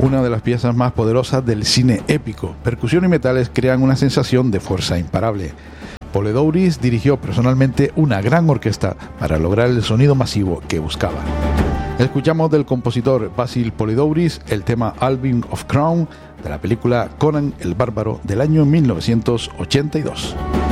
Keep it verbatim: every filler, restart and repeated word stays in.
una de las piezas más poderosas del cine épico. Percusión y metales crean una sensación de fuerza imparable. Poledouris dirigió personalmente una gran orquesta para lograr el sonido masivo que buscaba. Escuchamos del compositor Basil Poledouris el tema Alvin of Crown de la película Conan el Bárbaro del año mil novecientos ochenta y dos.